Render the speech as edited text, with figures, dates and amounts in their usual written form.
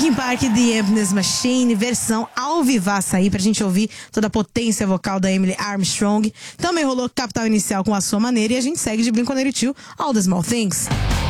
Linkin Park, The Emptiness Machine, versão ao vivaça aí, pra gente ouvir toda a potência vocal da Emily Armstrong. Também rolou Capital Inicial com A Sua Maneira e a gente segue de Blink-182, All the Small Things.